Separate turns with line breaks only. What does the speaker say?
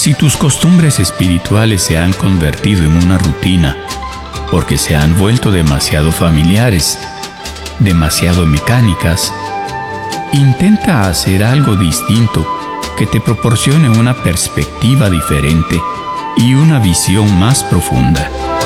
Si tus costumbres espirituales se han convertido en una rutina, porque se han vuelto demasiado familiares, demasiado mecánicas, intenta hacer algo distinto que te proporcione una perspectiva diferente y una visión más profunda.